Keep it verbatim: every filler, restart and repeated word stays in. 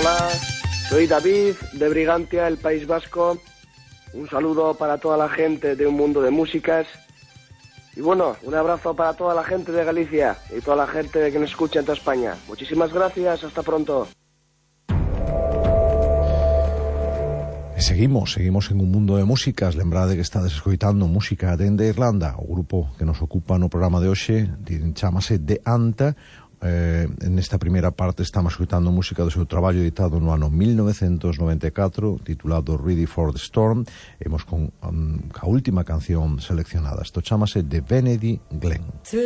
Hola, soy David de Brigantia, el País Vasco. Un saludo para toda la gente de Un Mundo de Músicas. Y bueno, un abrazo para toda la gente de Galicia y toda la gente que nos escucha en toda España. Muchísimas gracias, hasta pronto. Seguimos, seguimos en Un Mundo de Músicas. Lembrade que estades escoitando música dende Irlanda. O grupo que nos ocupa no programa de hoxe chámase The Anta. Eh, nesta primeira parte estamos escoitando música do seu traballo editado no ano mil novecentos noventa e catro, titulado Ready for the Storm. Hemos con um, a última canción seleccionada. Isto chámase The Benedy Glen.